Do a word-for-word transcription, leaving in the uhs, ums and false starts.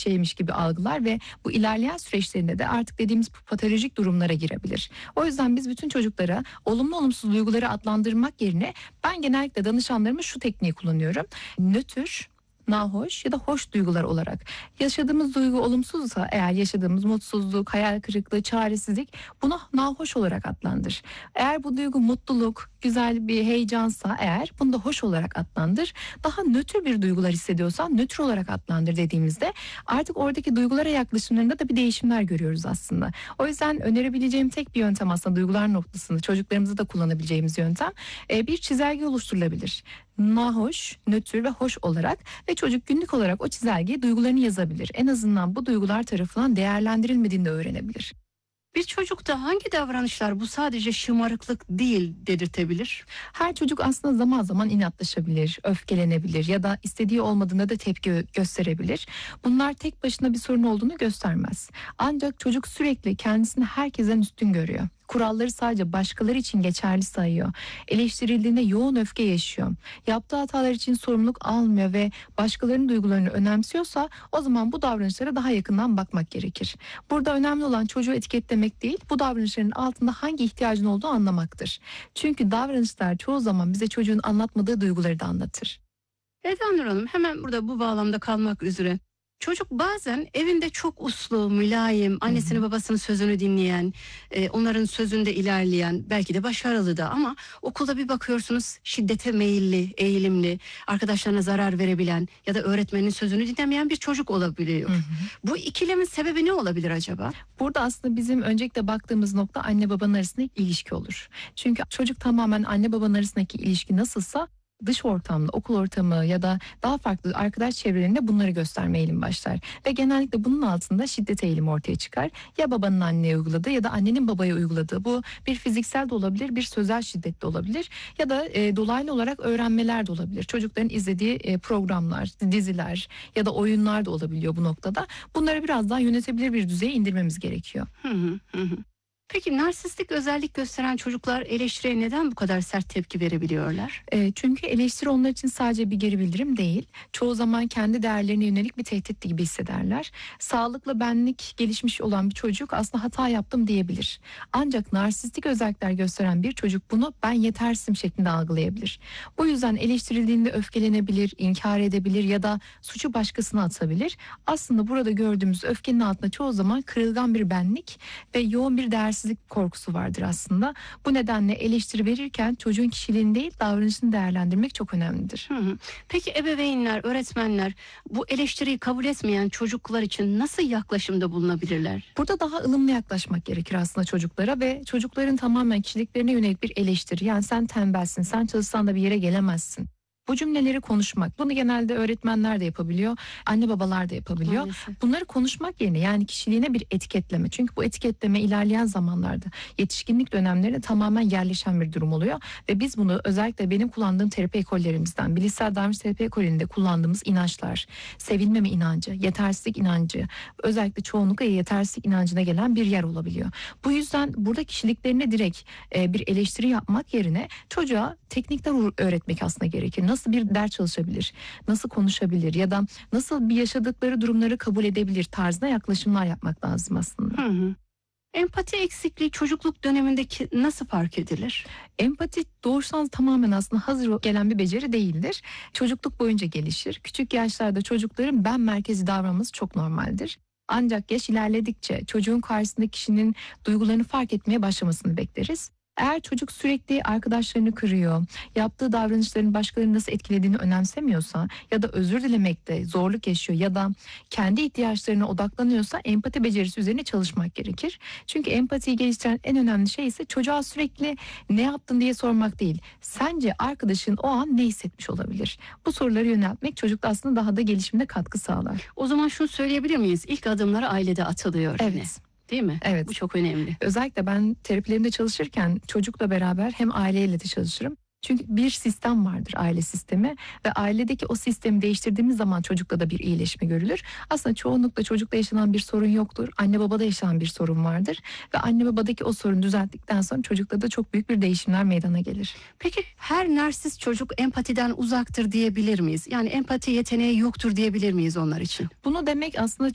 şeymiş gibi algılar ve bu ilerleyen süreçlerinde de artık dediğimiz patolojik durumlara girebilir. O yüzden biz bütün çocuklara olumlu olumsuz duyguları adlandırmak yerine ben genellikle danışanlarıma şu tekniği kullanıyorum. Nötr, nahoş ya da hoş duygular olarak. Yaşadığımız duygu olumsuzsa eğer yaşadığımız mutsuzluk, hayal kırıklığı, çaresizlik bunu nahoş olarak adlandır. Eğer bu duygu mutluluk, güzel bir heyecansa eğer bunu da hoş olarak adlandır. Daha nötr bir duygular hissediyorsan nötr olarak adlandır dediğimizde artık oradaki duygulara yaklaşımlarında da bir değişimler görüyoruz aslında. O yüzden önerebileceğim tek bir yöntem aslında duygular noktasında çocuklarımızı da kullanabileceğimiz yöntem bir çizelge oluşturulabilir. Nahoş, nötr ve hoş olarak ve çocuk günlük olarak o çizelgeye duygularını yazabilir. En azından bu duygular tarafından değerlendirilmediğini de öğrenebilir. Bir çocukta hangi davranışlar bu sadece şımarıklık değil dedirtebilir? Her çocuk aslında zaman zaman inatlaşabilir, öfkelenebilir ya da istediği olmadığında da tepki gösterebilir. Bunlar tek başına bir sorun olduğunu göstermez. Ancak çocuk sürekli kendisini herkesten üstün görüyor. Kuralları sadece başkaları için geçerli sayıyor. Eleştirildiğinde yoğun öfke yaşıyor. Yaptığı hatalar için sorumluluk almıyor ve başkalarının duygularını önemsiyorsa o zaman bu davranışlara daha yakından bakmak gerekir. Burada önemli olan çocuğu etiketlemek değil, bu davranışların altında hangi ihtiyacın olduğu anlamaktır. Çünkü davranışlar çoğu zaman bize çocuğun anlatmadığı duyguları da anlatır. Eda Nur Hanım, hemen burada bu bağlamda kalmak üzere. Çocuk bazen evinde çok uslu, mülayim, annesini babasının sözünü dinleyen, e, onların sözünde ilerleyen, belki de başarılı da ama okulda bir bakıyorsunuz şiddete meyilli, eğilimli, arkadaşlarına zarar verebilen ya da öğretmenin sözünü dinlemeyen bir çocuk olabiliyor. Hı hı. Bu ikilemin sebebi ne olabilir acaba? Burada aslında bizim öncelikle baktığımız nokta anne babanın arasındaki ilişki olur. Çünkü çocuk tamamen anne babanın arasındaki ilişki nasılsa dış ortamda, okul ortamı ya da daha farklı arkadaş çevrelerinde bunları gösterme eğilim başlar. Ve genellikle bunun altında şiddet eğilimi ortaya çıkar. Ya babanın anneye uyguladığı ya da annenin babaya uyguladığı. Bu bir fiziksel de olabilir, bir sözel şiddet de olabilir. Ya da e, dolaylı olarak öğrenmeler de olabilir. Çocukların izlediği e, programlar, diziler ya da oyunlar da olabiliyor bu noktada. Bunları biraz daha yönetebilir bir düzeye indirmemiz gerekiyor. Hı hı hı. Peki narsistik özellik gösteren çocuklar eleştiriye neden bu kadar sert tepki verebiliyorlar? E, çünkü eleştiri onlar için sadece bir geri bildirim değil. Çoğu zaman kendi değerlerine yönelik bir tehdit gibi hissederler. Sağlıklı benlik gelişmiş olan bir çocuk aslında hata yaptım diyebilir. Ancak narsistik özellikler gösteren bir çocuk bunu ben yetersizim şeklinde algılayabilir. Bu yüzden eleştirildiğinde öfkelenebilir, inkar edebilir ya da suçu başkasına atabilir. Aslında burada gördüğümüz öfkenin altında çoğu zaman kırılgan bir benlik ve yoğun bir değersizlik korkusu vardır aslında. Bu nedenle eleştiri verirken çocuğun kişiliğini değil davranışını değerlendirmek çok önemlidir. Hı hı. Peki ebeveynler, öğretmenler bu eleştiriyi kabul etmeyen çocuklar için nasıl yaklaşımda bulunabilirler? Burada daha ılımlı yaklaşmak gerekir aslında çocuklara ve çocukların tamamen kişiliklerine yönelik bir eleştiri. Yani sen tembelsin, sen çalışsan da bir yere gelemezsin. Bu cümleleri konuşmak, bunu genelde öğretmenler de yapabiliyor, anne babalar da yapabiliyor. Maalesef. Bunları konuşmak yerine yani kişiliğine bir etiketleme. Çünkü bu etiketleme ilerleyen zamanlarda yetişkinlik dönemlerine tamamen yerleşen bir durum oluyor. Ve biz bunu özellikle benim kullandığım terapi ekollerimizden, bilişsel davranış terapi ekolünde kullandığımız inançlar, sevilmeme inancı, yetersizlik inancı, özellikle çoğunlukla yetersizlik inancına gelen bir yer olabiliyor. Bu yüzden burada kişiliklerine direkt e, bir eleştiri yapmak yerine çocuğa teknikler öğretmek aslında gerekir. Nasıl bir ders çalışabilir, nasıl konuşabilir ya da nasıl bir yaşadıkları durumları kabul edebilir tarzında yaklaşımlar yapmak lazım aslında. Hı hı. Empati eksikliği çocukluk dönemindeki nasıl fark edilir? Empati doğuştan tamamen aslında hazır gelen bir beceri değildir. Çocukluk boyunca gelişir. Küçük yaşlarda çocukların ben merkezi davranması çok normaldir. Ancak yaş ilerledikçe çocuğun karşısındaki kişinin duygularını fark etmeye başlamasını bekleriz. Eğer çocuk sürekli arkadaşlarını kırıyor, yaptığı davranışların başkalarını nasıl etkilediğini önemsemiyorsa ya da özür dilemekte zorluk yaşıyor ya da kendi ihtiyaçlarına odaklanıyorsa empati becerisi üzerine çalışmak gerekir. Çünkü empatiyi geliştiren en önemli şey ise çocuğa sürekli ne yaptın diye sormak değil. Sence arkadaşın o an ne hissetmiş olabilir? Bu soruları yöneltmek çocukta aslında daha da gelişimine katkı sağlar. O zaman şunu söyleyebilir miyiz? İlk adımları ailede atılıyor. Evet. Yine. Değil mi? Evet. Bu çok önemli. Özellikle ben terapilerimde çalışırken çocukla beraber hem aileyle de çalışırım. Çünkü bir sistem vardır, aile sistemi ve ailedeki o sistemi değiştirdiğimiz zaman çocukta da bir iyileşme görülür. Aslında çoğunlukla çocukta yaşanan bir sorun yoktur. Anne babada yaşanan bir sorun vardır ve anne babadaki o sorunu düzelttikten sonra çocukta da çok büyük bir değişimler meydana gelir. Peki her narsist çocuk empatiden uzaktır diyebilir miyiz? Yani empati yeteneği yoktur diyebilir miyiz onlar için? Bunu demek aslında